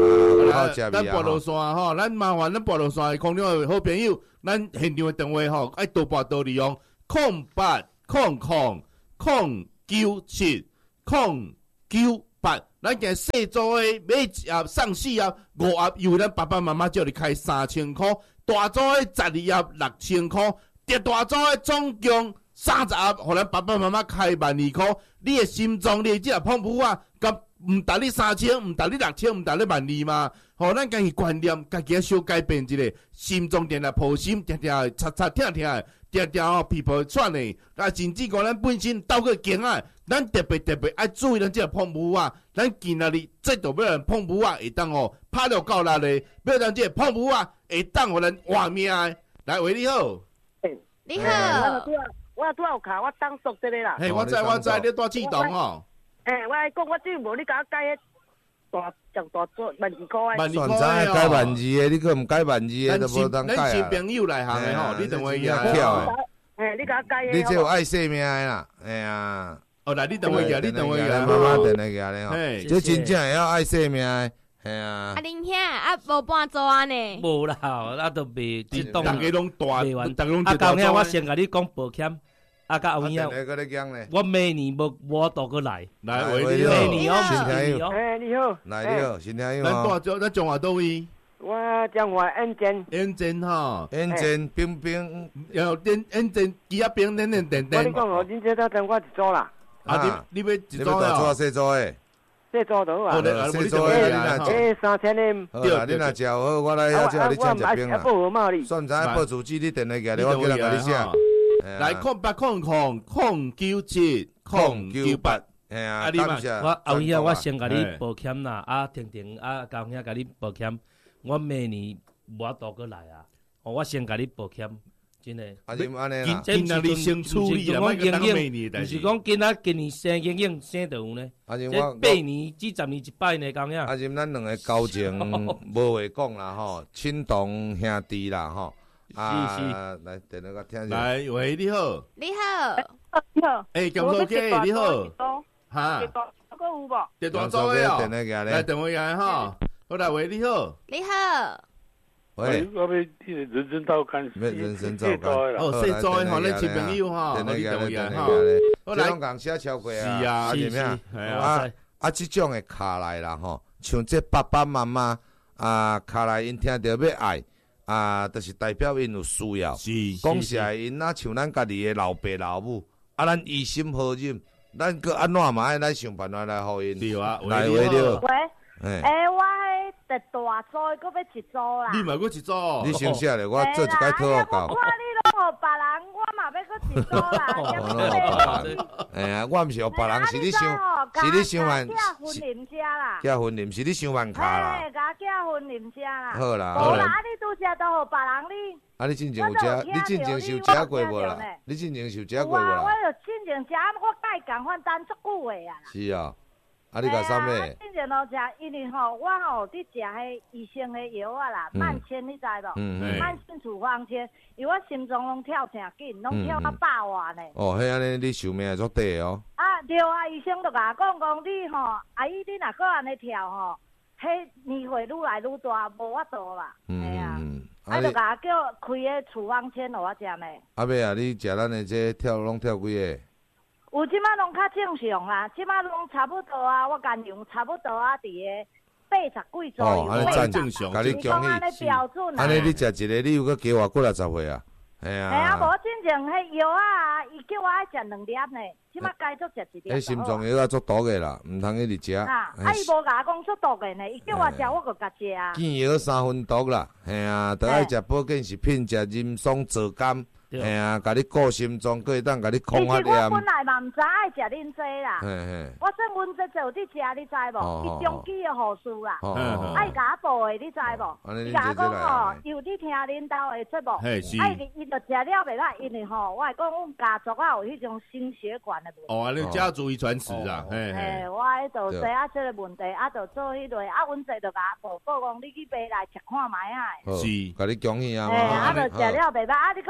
Speaker 3: 好食味啊！
Speaker 2: 咱跋落山吼，咱麻烦咱跋落山的空中的好朋友，咱现场的电话吼，爱多拨多利用空八空空空九七空九八。咱今细组的每一盒送四盒五盒，由咱爸爸妈妈叫你开三千块；大组的十二盒六千块；特大组的总共三十盒，互咱爸爸妈妈开万二块。你的心脏，你的这碰不啊？甲毋值你三千，毋值你六千，毋值你万二嘛？吼，咱家己观念，家己啊小改变一下，心脏定定抱心，定定擦擦疼疼的，定定吼皮肤喘的，啊，甚至讲咱本身斗过惊啊，咱特别特别爱注意咱这个碰不啊，咱今仔日这度要人碰不啊，会当吼拍了够力的，要咱这个碰不啊，会当互咱活命的。来，喂，你好，
Speaker 4: 你好，
Speaker 9: 我拄有卡，我当熟这个啦。
Speaker 2: 嘿，我知我知，你带启动哦。
Speaker 9: 诶，我来讲，我只无你甲我改迄大上大做万二块
Speaker 3: 诶。算知改万二诶，你佫毋改万二诶，都无当改啊。
Speaker 2: 咱新朋友来行诶吼，你等我一下。
Speaker 9: 诶，你甲我改。
Speaker 3: 你这有爱生命诶啦，哎呀。
Speaker 2: 哦，来，你等我一下，你等我一下。
Speaker 3: 妈妈等来个咧吼，这真正会要爱生命诶。系啊！
Speaker 4: 啊，恁兄啊，无半组安尼。
Speaker 1: 无啦，啊都袂激动。
Speaker 2: 大家拢大，大家拢
Speaker 1: 啊，高兄，我先甲你讲保险。啊，甲后兄，我明年无无倒过来。
Speaker 2: 来，喂，你好，
Speaker 1: 明年哦，
Speaker 9: 哎，你好，
Speaker 3: 来你好，新听友。
Speaker 2: 咱大洲，咱中华倒位。
Speaker 9: 我中华安镇。
Speaker 2: 安镇吼，
Speaker 3: 安镇冰冰，
Speaker 2: 然后安安镇几啊冰冷冷等等。
Speaker 9: 我你讲哦，恁这搭等我一组啦。
Speaker 2: 啊，你你要一组
Speaker 3: 啊？你要大组细组诶？
Speaker 9: 细组倒啊。
Speaker 3: 细组诶，你若
Speaker 9: 诶，三千零。
Speaker 3: 好啦，你若食好，我来遐叫你请食冰啦。算知报主机，你电话过来，我叫人甲你写。
Speaker 2: 来，空八空空空九七空九八，
Speaker 3: 哎呀，感谢。
Speaker 1: 我后日我先甲你保险啦，啊，婷婷啊，高兄甲你保险，我明年无法度过来啊，我先甲你保险，真诶。
Speaker 3: 啊，就安尼啦。
Speaker 2: 今仔日先处理啦，莫讲当明年代志。
Speaker 1: 毋是讲今仔今年生经验生就有呢。
Speaker 3: 啊，就
Speaker 1: 我八年至十年一摆呢，高兄。
Speaker 3: 啊，就咱两个交情无话讲啦吼，亲同兄弟啦吼。啊，来，电话我听下。
Speaker 2: 来，喂，你好。
Speaker 4: 你好。
Speaker 9: 你好。
Speaker 2: 诶，江苏姐，你好。哈。
Speaker 9: 电大组有无？
Speaker 2: 电大组诶哦。
Speaker 3: 来，
Speaker 2: 电话来哈。好来，喂，你好。
Speaker 4: 你好。
Speaker 3: 喂。
Speaker 10: 我要人生照干。
Speaker 3: 咩人生照干？
Speaker 2: 哦，细组诶，吼，咱新朋友哈，你电话来哈。
Speaker 3: 我来。这种写超过啊。
Speaker 2: 是啊，
Speaker 3: 是咩啊？
Speaker 2: 啊
Speaker 3: 啊，这种诶卡来啦吼，像这爸爸妈妈啊，卡来因听到要爱。啊，就是代表因有需要，
Speaker 2: 是
Speaker 3: 讲实在，因若像咱家己的老爸老母，啊，咱于心何忍，咱搁安怎嘛爱来想办法来互因。
Speaker 2: 对啊，
Speaker 3: 来喂了。
Speaker 6: 喂，诶，我迄特大组，搁要一组啦。
Speaker 2: 你嘛搁一组？
Speaker 3: 你先写咧，我做一摆讨好搞。
Speaker 6: 我看你拢互别人，我嘛要搁一组啦。
Speaker 3: 哎呀，我毋是互别人，是你想，是你想万。
Speaker 6: 寄婚啉遮啦。
Speaker 3: 寄婚啉是你想万卡啦。
Speaker 6: 嘿，甲寄婚啉遮啦。
Speaker 3: 好啦，好啦。
Speaker 6: 啊，你拄则都互别人你。
Speaker 3: 啊，你进前有食？你进前是有食过无啦？你进前是有食过无啦？
Speaker 6: 我有进前食，我甲伊共款等足久诶啊。
Speaker 3: 是啊。啊，你甲啥物？
Speaker 6: 进前都食，因为吼，我吼伫食迄医生诶药啊啦，慢千你知无？
Speaker 3: 嗯
Speaker 6: 慢性处方签，因为我心脏拢跳诚紧，拢跳到百外呢。
Speaker 3: 哦，迄安尼你寿命会足短哦。
Speaker 6: 啊，对啊，医生就甲我讲讲，你吼，阿姨你若搁安尼跳吼，迄年岁愈来愈大，无法度啦。
Speaker 3: 嗯
Speaker 6: 啊，啊，就甲我叫开迄处方签互我食呢。
Speaker 3: 啊，尾啊，你食咱的这跳拢跳几个？
Speaker 6: 有即摆拢较正常啦，即摆拢差不多啊，我干用差不多啊，伫个八十几左右。
Speaker 3: 哦，安尼赞正常，甲你恭喜。
Speaker 6: 安尼标准啊。
Speaker 3: 安尼你食一个，你有搁加我几六十岁啊？系啊。
Speaker 6: 系啊，无真正迄药啊，伊叫我爱食两粒呢，即摆该足食一粒。
Speaker 3: 迄心脏药啊，足毒个啦，毋通一直食。
Speaker 6: 啊，啊伊无甲我讲足毒个呢，伊叫我食，我就甲食啊。
Speaker 3: 见药三分毒啦，系啊，得爱食保健食品，食人松皂苷。嘿啊，甲你顾心脏，佮会当甲你抗发炎。
Speaker 6: 其实我本来嘛毋知爱食恁这啦，
Speaker 3: 嘿嘿，
Speaker 6: 我说阮这做伫食，你知无？伊中期的护士啦，爱甲我报的，你知无？伊甲我讲吼，有伫听恁兜的节目，爱伊就食了袂歹，因为吼，我讲阮家族啊有迄种心血管的问题。
Speaker 2: 哦，安尼家族遗传史啊，嘿
Speaker 6: 嘿，我迄度说啊，这个问题啊，就做迄类啊，阮这就甲我报报讲，你去买来食看卖啊。
Speaker 3: 是，甲你恭喜啊！
Speaker 6: 嘿，啊，就食了袂歹，啊，你搁甲我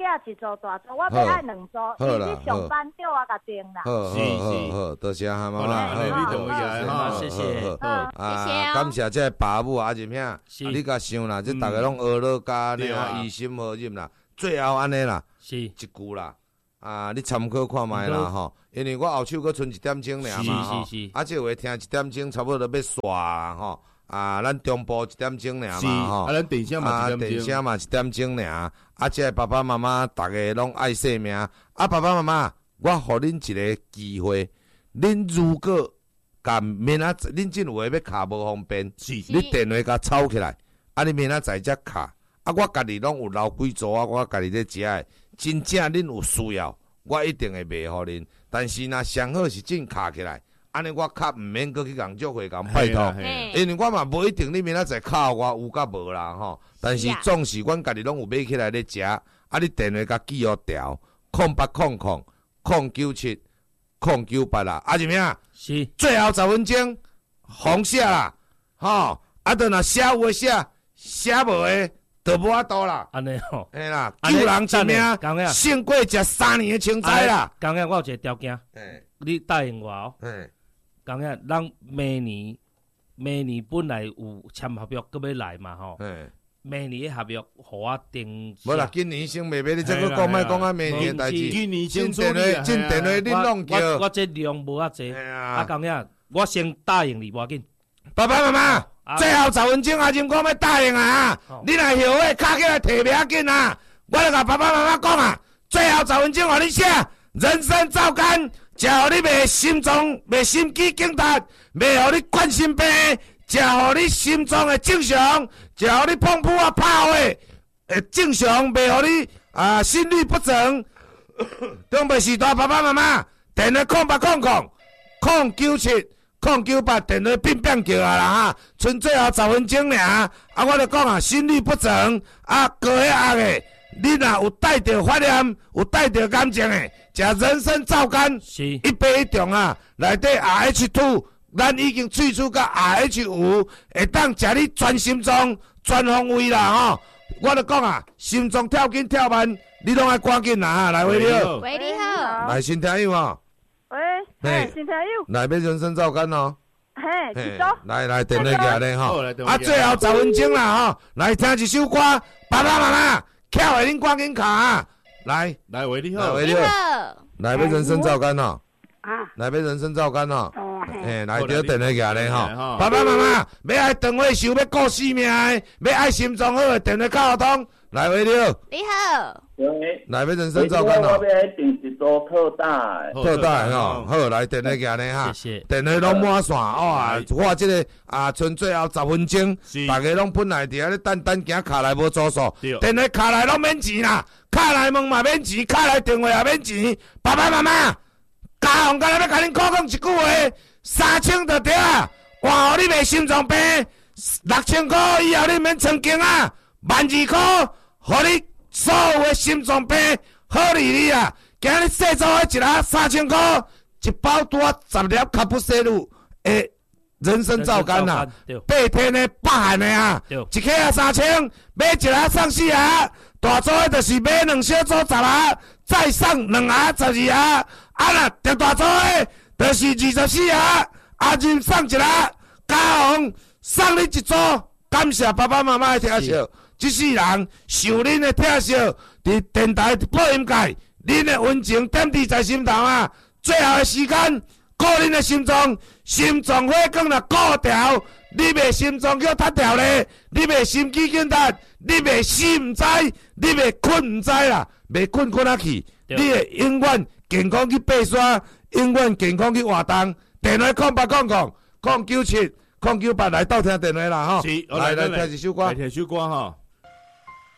Speaker 6: 一组大组，我要爱两组，你去上班叫我甲订啦。
Speaker 3: 好，好，好，好，多谢哈妈妈，
Speaker 2: 你同意啊，
Speaker 1: 谢谢，
Speaker 3: 啊，感谢这爸母阿仁兄，你甲想啦，这大家拢学乐家呢，于心何忍啦，最后安尼啦，
Speaker 1: 是
Speaker 3: 一句啦，啊，你参考看卖啦吼，因为我后手佫剩一点钟尔嘛吼，啊，这话听一点钟，差不多要煞啦吼。啊，咱中部一点钟尔嘛吼，
Speaker 2: 啊，咱电声嘛一点钟，
Speaker 3: 电声嘛一点钟尔。啊，这爸爸妈妈大家拢爱生命。啊，爸爸妈妈，我互恁一个机会，恁如果甲明仔载，恁真有诶要卡无方便，你电话甲抄起来，啊，你明仔载才卡。啊，我家己拢有留几组啊，我家己咧食诶，真正恁有需要，我一定会卖互恁。但是若上好是真卡起来。安尼我较毋免搁去共祝会共拜托，因为我嘛无一定你明仔载敲我有甲无啦吼。但是总是阮家己拢有买起来咧食，啊你电话甲记号条，空八空空空九七空九八啦，啊是咩啊？
Speaker 1: 是
Speaker 3: 最后十分钟红写啦，吼，啊等若写有诶写，写无诶就无法度啦。
Speaker 1: 安尼吼，
Speaker 3: 嘿啦，救人一命，胜过食三年诶青菜啦。
Speaker 1: 刚刚我有一个条件，你答应我哦。讲下，咱明年明年本来有签合约，搁要来嘛吼。明年合约，互我定。
Speaker 3: 无啦，今年先卖卖，你再搁讲莫讲啊明年代志。
Speaker 2: 今年先
Speaker 3: 电话，进电话恁弄叫。
Speaker 1: 我我这量无啊济，啊讲下，我先答应你，无要紧。
Speaker 3: 爸爸妈妈，最后十分钟阿金讲要答应啊！你若后尾卡起来摕袂要紧啊！我来甲爸爸妈妈讲啊，最后十分钟互你写，人生照干。才互你袂心脏、袂心肌梗达，袂互你冠心病，才互你心脏会正常，才互你碰扑啊拍血会正常，袂互你啊心律不整。中北时代爸爸妈妈电话空八空空空九七空九八电话变变叫啊啦哈，剩最后十分钟尔，啊我就讲啊心律不整啊高血压的。你若有带着发炎，有带着感情的，食人参皂苷，一杯一中啊，内底 R H 二， 咱已经萃取到 R H 五，会当食你全心脏、全方位啦吼。我就讲啊，心脏跳紧跳慢，你拢爱赶紧啦，来喂你好，
Speaker 4: 喂你好，
Speaker 3: 来新听友哦，
Speaker 9: 喂，嘿，新听友，
Speaker 3: 来杯人参皂苷哦。
Speaker 9: 嘿，是
Speaker 3: 来来，电话过来吼，啊，最后十分钟啦吼，来听一首歌，爸爸妈妈。跳的恁赶紧卡啊！来
Speaker 2: 来，喂你好，
Speaker 3: 来喂你好，来杯人参皂苷哦，啊，来杯人参皂苷哦，嘿，来丢电话过来吼，爸爸妈妈要爱长寿寿要顾性命的，要爱心脏好的电话卡通，来喂你好，
Speaker 4: 你好，
Speaker 5: 喂，
Speaker 3: 来杯人参皂苷哦，
Speaker 5: 我要订一组特大，
Speaker 3: 特大吼，好来电话过来哈，
Speaker 1: 谢谢，
Speaker 3: 电话拢满线哇，我这个啊，剩最后十分钟，大家拢本来伫遐咧等等行卡来无住宿，电话卡来拢免钱啦，卡来问嘛免钱，卡来电话也免钱。爸爸妈妈，家红今日要甲恁讲讲一句话，三千就对啊，换互你卖心脏病，六千块以后你免曾经啊，万二块，互你所有的心脏病好利利啊。今日细组的一粒三千块，一包多十粒卡布西鲁诶。人参皂苷呐，八天的八含的啊，一克啊三千，买一盒送四盒，大组的就是买两小组十盒，再送两盒十二盒，啊啦，着大组的，就是二十四盒，阿仁送一盒，嘉宏送你一组，感谢爸爸妈妈的疼惜，这世人受恁的疼惜，伫电台播音界，恁的温情点滴在心头啊，最后的时间。顾恁的心脏，心脏血管若顾调，你袂心脏叫塌掉咧，你袂心肌梗塌，你袂死毋知，你袂困毋知啦，袂困困啊去，你会永远健康去爬山，永远健康去活动。电话空八空空空九七空九八来倒听电话啦吼，来来听一首歌，
Speaker 2: 来听首歌吼。